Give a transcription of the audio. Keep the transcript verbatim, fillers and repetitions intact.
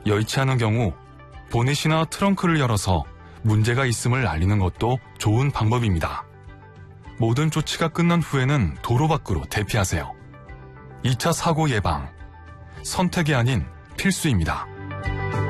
여의치 않은 경우 보넷이나 트렁크를 열어서 문제가 있음을 알리는 것도 좋은 방법입니다. 모든 조치가 끝난 후에는 도로 밖으로 대피하세요. 이 차 사고 예방, 선택이 아닌 필수입니다.